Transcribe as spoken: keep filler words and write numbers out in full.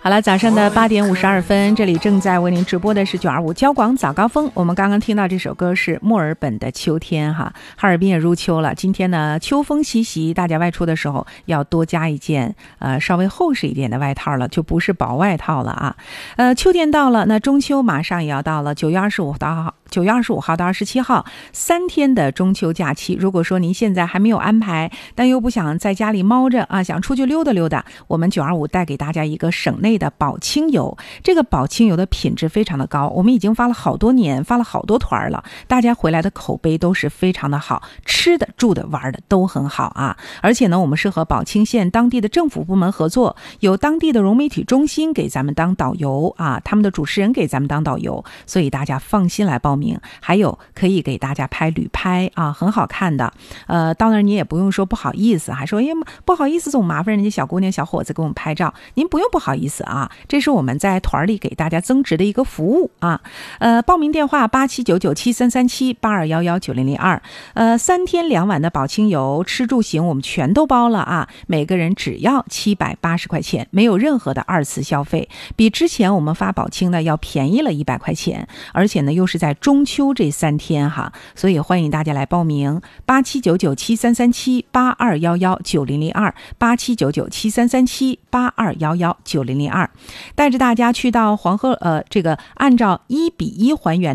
好了，早上的八点五十二分，这里正在为您直播的是九二五交广早高峰。我们刚刚听到这首歌是墨尔本的秋天哈，哈尔滨也入秋了。今天呢，秋风习习，大家外出的时候要多加一件呃稍微厚实一点的外套了，就不是薄外套了啊。呃，秋天到了，那中秋马上也要到了，九月二十五号。九月二十五号到二十七号三天的中秋假期，如果说您现在还没有安排，但又不想在家里猫着啊，想出去溜达溜达，我们九二五带给大家一个省内的宝清游。这个宝清游的品质非常的高，我们已经发了好多年，发了好多团了，大家回来的口碑都是非常的好，吃的住的玩的都很好啊。而且呢，我们是和宝清县当地的政府部门合作，有当地的融媒体中心给咱们当导游啊，他们的主持人给咱们当导游，所以大家放心来报名。还有可以给大家拍旅拍啊，很好看的。呃，当然你也不用说不好意思，还说哎不好意思总麻烦人家小姑娘小伙子给我们拍照，您不用不好意思啊，这是我们在团里给大家增值的一个服务啊。呃，报名电话八七九九七三三七八二幺幺九零零二。呃，三天两晚的宝清游，吃住行我们全都包了啊，每个人只要七百八十块钱，没有任何的二次消费，比之前我们发宝清呢要便宜了一百块钱，而且呢又是在中秋这三天哈，所以欢迎大家来报名八七九九七三三七八二幺幺九零零二八七九九七三三七八二幺幺九零零二，带着大家去到黄河呃这个按照一比一还原。